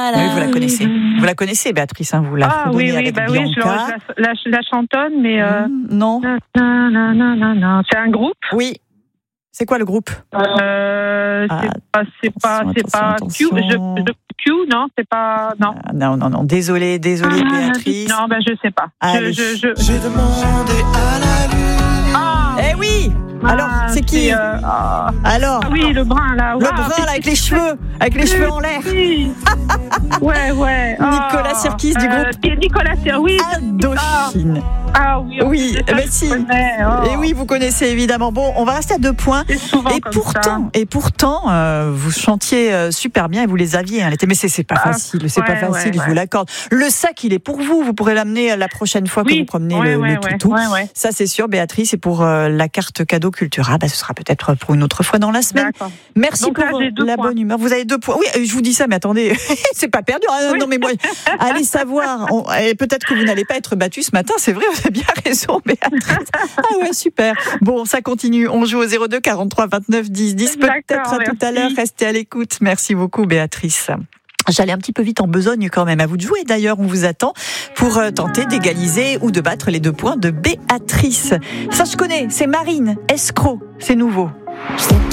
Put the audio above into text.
Oui, vous la connaissez. Vous la connaissez, Béatrice, hein, vous la fredonnez avec Bianca. Je la chantonne, mais... Non. Non. C'est un groupe ? Oui. C'est quoi le groupe ? C'est pas Q, non, c'est pas, non. Non. Désolée, Béatrice. Non, je sais pas. J'ai demandé à la lune. Eh oui! Alors, c'est qui? Alors? Ah oui, le brun, là. Le brun, là, avec les cheveux en l'air. Oui. Ouais. Nicolas Sirkis du groupe. Nicolas Sirkis, oui. Indochine. Ah oui. Oui, mais si. Et oui, vous connaissez évidemment. Bon, on va rester à 2 points. Et pourtant, vous chantiez super bien et vous les aviez. Mais c'est pas facile. C'est pas facile. Je vous l'accorde. Le sac, il est pour vous. Vous pourrez l'amener la prochaine fois que vous promenez le toutou. Ça, c'est sûr, Béatrice. Et pour la carte cadeau Cultura, ce sera peut-être pour une autre fois dans la semaine. D'accord. Merci donc pour la bonne humeur. Vous avez 2 points. Oui, je vous dis ça, mais attendez, c'est pas perdu. Non, mais moi, allez savoir. Peut-être que vous n'allez pas être battu ce matin. C'est vrai, vous avez bien raison, Béatrice. Ah ouais, super. Bon, ça continue. On joue au 02 43 29 10 10. Peut-être à tout à l'heure. Restez à l'écoute. Merci beaucoup, Béatrice. J'allais un petit peu vite en besogne quand même. À vous de jouer d'ailleurs, on vous attend pour tenter d'égaliser ou de battre les 2 points de Béatrice. Ça je connais, c'est Marine, escroc, c'est nouveau.